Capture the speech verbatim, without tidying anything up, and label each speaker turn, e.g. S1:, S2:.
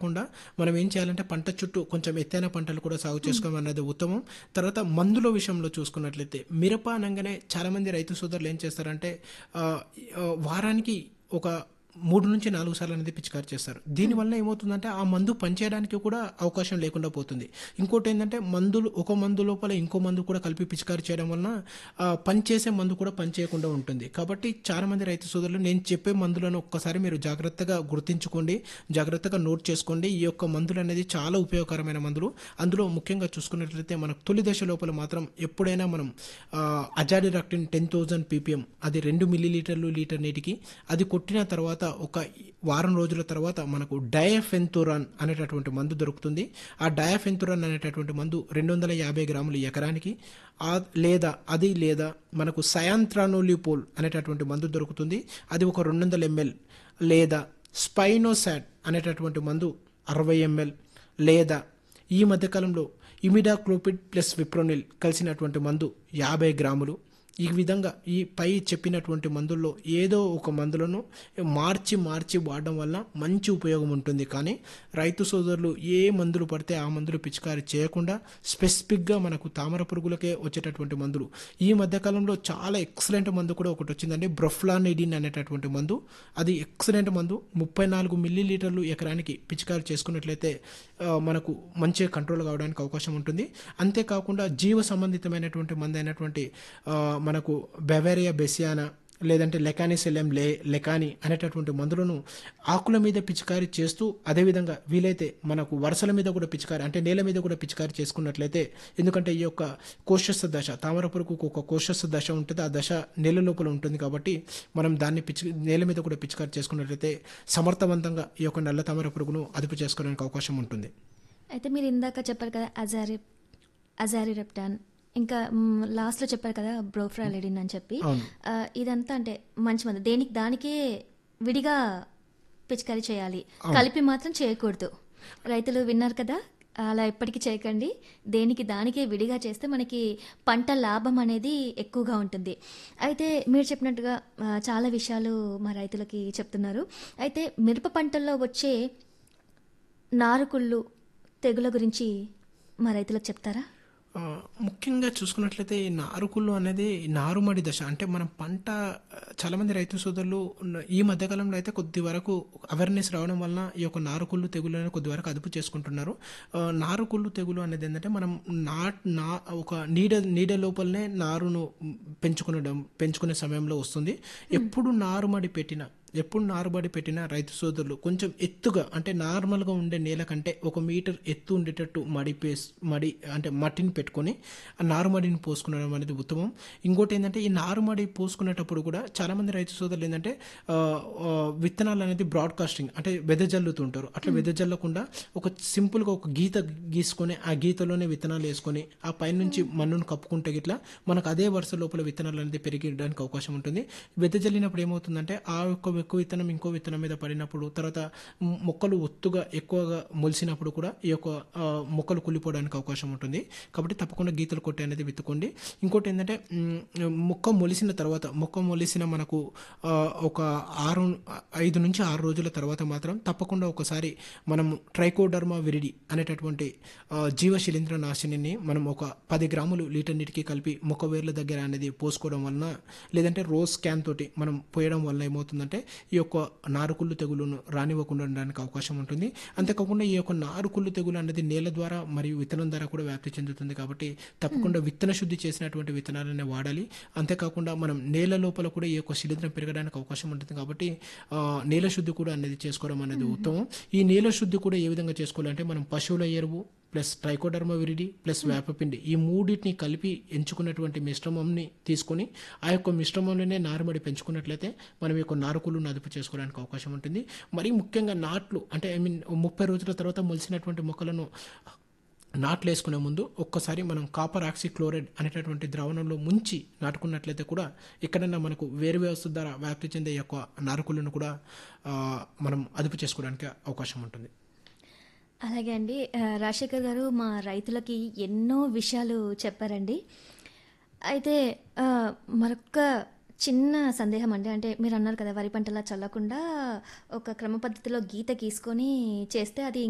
S1: కాకుండా మనం ఏం చేయాలంటే పంట చుట్టూ కొంచెం ఎత్తైన పంటలు కూడా సాగు
S2: హ్మ్.
S1: చేసుకోవడం అనేది ఉత్తమం. తర్వాత మందుల విషయంలో చూసుకున్నట్లయితే మిరప అనంగానే చాలామంది రైతు సోదరులు ఏం చేస్తారంటే ఆహ్, ఆహ్, వారానికి ఒక మూడు నుంచి నాలుగు సార్లు అనేది పిచికారీ చేస్తారు.
S2: హ్మ్.
S1: దీనివల్ల ఏమవుతుందంటే ఆ మందు పనిచేయడానికి కూడా అవకాశం లేకుండా పోతుంది. ఇంకోటేందంటే మందులు ఒక మందు లోపల ఇంకో మందు కూడా కలిపి పిచికారీ చేయడం వలన ఆహ్, పనిచేసే మందు కూడా పనిచేయకుండా ఉంటుంది. కాబట్టి చాలామంది రైతు సోదరులు నేను చెప్పే మందులను ఒక్కసారి మీరు జాగ్రత్తగా గుర్తుంచుకోండి. జాగ్రత్తగా నోట్ చేసుకోండి. ఈ యొక్క మందులనేది చాలా ఉపయోగకరమైన మందులు. అందులో ముఖ్యంగా చూసుకున్నట్లయితే మనకు తొలి దశ లోపల మాత్రం ఎప్పుడైనా మనం ఆహ్, అజాడిరాక్టిన్ పది వేల పీపీఎం అది రెండు మిల్లీ లీటర్లు లీటర్ నీటికి అది కొట్టిన తర్వాత ఒక వారం రోజుల తర్వాత మనకు డయాఫెన్తురాన్ అనేటటువంటి మందు దొరుకుతుంది. ఆ డయాఫెన్తురాన్ అనేటటువంటి మందు రెండు వందల యాభై గ్రాములు ఎకరానికి ఆ లేదా అది లేదా మనకు సయాంత్రానోలిపోల్ అనేటటువంటి మందు దొరుకుతుంది. అది ఒక రెండు వందల ఎంఎల్ లేదా స్పైనోసాట్ అనేటటువంటి మందు అరవై ఎంఎల్ లేదా ఈ మధ్యకాలంలో ఇమిడాక్లోపిడ్ ప్లస్ విప్రోనిల్ కలిసినటువంటి మందు యాభై గ్రాములు. ఈ విధంగా ఈ పై చెప్పినటువంటి మందుల్లో ఏదో ఒక మందులను మార్చి మార్చి వాడడం వల్ల మంచి ఉపయోగం ఉంటుంది. కానీ రైతు సోదరులు ఏ మందులు పడితే ఆ మందులు పిచికారీ చేయకుండా స్పెసిఫిక్గా మనకు తామర పురుగులకే వచ్చేటటువంటి మందులు ఈ మధ్యకాలంలో చాలా ఎక్సలెంట్ మందు కూడా ఒకటి వచ్చిందండి, బ్రొఫ్లానిడిన్ అనేటటువంటి మందు. అది ఎక్సలెంట్ మందు. ముప్పై నాలుగు మిల్లీ లీటర్లు ఎకరానికి పిచికారీ చేసుకున్నట్లయితే ఆ, మనకు మంచిగా కంట్రోల్ కావడానికి అవకాశం ఉంటుంది. అంతేకాకుండా జీవ సంబంధితమైనటువంటి మందు అయినటువంటి ఆ, మనకు బెవేరియా బెసియానా లేదంటే లెకానిసెలియం లే లెకాని అనేటటువంటి మందులను ఆకుల మీద పిచికారీ చేస్తూ అదేవిధంగా వీలైతే మనకు వరుసల మీద కూడా పిచికారీ అంటే నేల మీద కూడా పిచికారీ చేసుకున్నట్లయితే, ఎందుకంటే ఈ యొక్క కోశస్థ దశ తామర పురుగుకు ఒక కోశస్థ దశ ఉంటుంది, ఆ దశ నేల లోపల ఉంటుంది. కాబట్టి మనం దాన్ని పిచి నేల మీద కూడా పిచికారీ చేసుకున్నట్లయితే సమర్థవంతంగా ఈ యొక్క నల్ల తామర పురుగును అదుపు చేసుకోవడానికి అవకాశం ఉంటుంది.
S2: అయితే మీరు ఇందాక చెప్పారు కదా అజారి అజారిరెప్టాన్ ఇంకా మ్, లాస్ట్లో చెప్పారు కదా బ్రోఫ్రాలిడిన్ అని చెప్పి
S1: అవును.
S2: ఆ, ఇదంతా అంటే మంచి మంది దేనికి దానికే విడిగా పిచికారీ చేయాలి,
S1: అవును.
S2: కలిపి మాత్రం చేయకూడదు. రైతులు విన్నారు కదా, అలా ఎప్పటికీ చేయకండి. దేనికి దానికే విడిగా చేస్తే మనకి పంట లాభం అనేది ఎక్కువగా ఉంటుంది. అయితే మీరు చెప్పినట్టుగా ఆ, చాలా విషయాలు మా రైతులకి చెప్తున్నారు. అయితే మిరప పంటల్లో వచ్చే నారుకుళ్ళు తెగుల గురించి మా రైతులకు చెప్తారా?
S1: ఆ, ముఖ్యంగా చూసుకున్నట్లయితే ఈ నారుకుళ్ళు అనేది నారుమడి దశ అంటే మనం పంట ఆ, చాలామంది రైతు సోదరులు ఉన్న- ఈ మధ్యకాలంలో అయితే కొద్ది వరకు అవేర్నెస్ రావడం వలన ఈ యొక్క నారుకుళ్ళు తెగులు అనేది కొద్ది వరకు అదుపు చేసుకుంటున్నారు. ఆ, నారుకుళ్ళు తెగులు అనేది ఏంటంటే మనం నా నా ఒక నీడ నీడ లోపలనే నారును పెంచుకునడం పెంచుకునే సమయంలో వస్తుంది. ఎప్పుడు నారుమడి పెట్టినా ఎప్పుడు నారుబడి పెట్టినా రైతు సోదరులు కొంచెం ఎత్తుగా అంటే నార్మల్గా ఉండే నేల కంటే ఒక మీటర్ ఎత్తు ఉండేటట్టు మడి పేస్ మడి అంటే మట్టిని పెట్టుకొని ఆ నారుమడిని పోసుకునడం అనేది ఉత్తమం. ఇంకోటి ఏంటంటే ఈ నారుమడి పోసుకునేటప్పుడు కూడా చాలామంది రైతు సోదరులు ఏంటంటే ఆ, ఆ, విత్తనాలు అనేది బ్రాడ్కాస్టింగ్ అంటే వెదజల్లుతుంటారు. అట్లా వెదజల్లకుండా ఒక సింపుల్గా ఒక గీత గీసుకొని ఆ గీతలోనే విత్తనాలు వేసుకొని ఆ పైనుంచి మన్నును కప్పుకుంటే గిట్లా మనకు అదే వరుస లోపల విత్తనాలు అనేది పెరిగడానికి అవకాశం ఉంటుంది. వెదజల్లినప్పుడు ఏమవుతుందంటే ఆ యొక్క ఎక్కువ విత్తనం ఇంకో విత్తనం మీద పడినప్పుడు తర్వాత మ్- మొక్కలు ఒత్తుగా ఎక్కువగా మొలిసినప్పుడు కూడా ఈ యొక్క ఆ, మొక్కలు కుళ్ళిపోవడానికి అవకాశం ఉంటుంది. కాబట్టి తప్పకుండా గీతలు కొట్టి అనేది విత్తుకోండి. ఇంకోటి ఏంటంటే మ్, మొక్క మొలిసిన తర్వాత మొక్క మొలిసిన మనకు ఆ, ఒక ఆరు ఐదు నుంచి ఆరు రోజుల తర్వాత మాత్రం తప్పకుండా ఒకసారి మనం ట్రైకోడర్మా విరిడి అనేటటువంటి ఆ, జీవ శిలీంద్ర నాశినిని మనం ఒక పది గ్రాములు లీటర్ నీటికి కలిపి మొక్క వేర్ల దగ్గర అనేది పోసుకోవడం వలన లేదంటే రోజ్ క్యాన్ తోటి మనం పోయడం వల్ల ఏమవుతుందంటే ఈ యొక్క నారుకుళ్ళు తెగులును రానివ్వకుండా ఉండడానికి అవకాశం ఉంటుంది. అంతేకాకుండా ఈ యొక్క నారుకుళ్ళు తెగులు అనేది నేల ద్వారా మరియు విత్తనం ద్వారా కూడా వ్యాప్తి చెందుతుంది. కాబట్టి తప్పకుండా విత్తన శుద్ధి చేసినటువంటి విత్తనాలనే వాడాలి. అంతేకాకుండా మనం నేల లోపల కూడా ఈ యొక్క శిలీంద్రం పెరగడానికి అవకాశం ఉంటుంది. కాబట్టి ఆ, నేల శుద్ధి కూడా అనేది చేసుకోవడం అనేది ఉత్తమం. ఈ నేల శుద్ధి కూడా ఏ విధంగా చేసుకోవాలంటే మనం పశువుల ఎరువు ప్లస్ ట్రైకోడర్మా విరిడి ప్లస్ వేపపిండి ఈ మూడింటిని కలిపి ఎంచుకున్నటువంటి మిశ్రమంని తీసుకొని ఆ యొక్క మిశ్రమంలోనే నారుమడి పెంచుకున్నట్లయితే మనం ఈ యొక్క నారుకులను అదుపు చేసుకోవడానికి అవకాశం ఉంటుంది. మరి ముఖ్యంగా నాట్లు అంటే ఐ మీన్ ముప్పై రోజుల తర్వాత మొలిసినటువంటి మొక్కలను నాట్లు వేసుకునే ముందు ఒక్కసారి మనం కాపర్ ఆక్సిక్లోరైడ్ అనేటటువంటి ద్రావణంలో ముంచి నాటుకున్నట్లయితే కూడా ఎక్కడైనా మనకు వేరు వ్యవస్థ ద్వారా వ్యాప్తి చెందే ఈ యొక్క నారుకులను కూడా ఆ, మనం అదుపు చేసుకోవడానికి అవకాశం ఉంటుంది.
S2: అలాగే అండి. ఆ, రాజశేఖర్ గారు మా రైతులకి ఎన్నో విషయాలు చెప్పారండి. అయితే ఆ, మరొక్క చిన్న సందేహం అండి. అంటే మీరు అన్నారు కదా వరి పంటలా చల్లకుండా ఒక క్రమ పద్ధతిలో గీత గీసుకొని చేస్తే అది